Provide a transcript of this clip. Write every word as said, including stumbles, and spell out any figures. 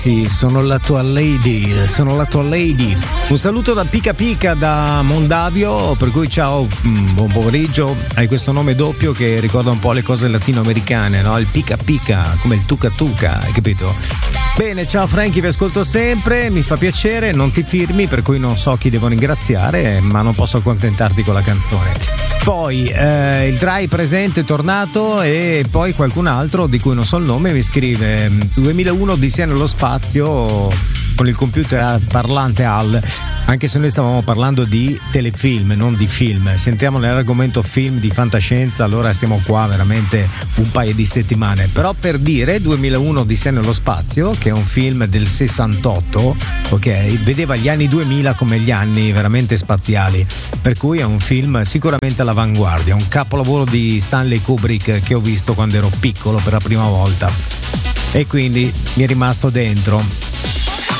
Sì, sono la tua lady, sono la tua lady. Un saluto da Pica Pica da Mondavio, per cui ciao, buon pomeriggio. Hai questo nome doppio che ricorda un po' le cose latinoamericane, no? Il Pica Pica, come il Tuca Tuca, hai capito? Bene, ciao Frankie, vi ascolto sempre, mi fa piacere, non ti firmi, per cui non so chi devo ringraziare, ma non posso accontentarti con la canzone. Poi eh, il Dry presente è tornato, e poi qualcun altro di cui non so il nome mi scrive duemilauno Odissea nello spazio con il computer parlante A L, anche se noi stavamo parlando di telefilm, non di film. Sentiamo nell'argomento film di fantascienza, allora stiamo qua veramente un paio di settimane. Però per dire, duemilauno Odissea nello spazio, che è un film del sessantotto, ok, vedeva gli anni duemila come gli anni veramente spaziali, per cui è un film sicuramente all'avanguardia, un capolavoro di Stanley Kubrick che ho visto quando ero piccolo per la prima volta, e quindi mi è rimasto dentro.